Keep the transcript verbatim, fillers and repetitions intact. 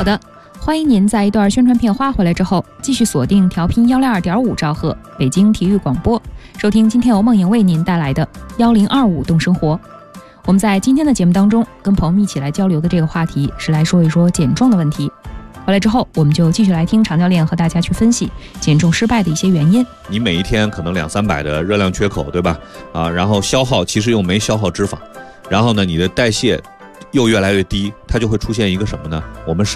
好的，欢迎您在一段宣传片花回来之后，继续锁定调频幺零二点五兆赫北京体育广播，收听今天由梦莹为您带来的幺零二五动生活。我们在今天的节目当中，跟朋友们一起来交流的这个话题是来说一说减重的问题。回来之后，我们就继续来听常教练和大家去分析减重失败的一些原因。 你每一天可能两三百的热量缺口，对吧？啊，然后消耗其实又没消耗脂肪，然后呢，你的代谢又越来越低，它就会出现一个什么呢？我们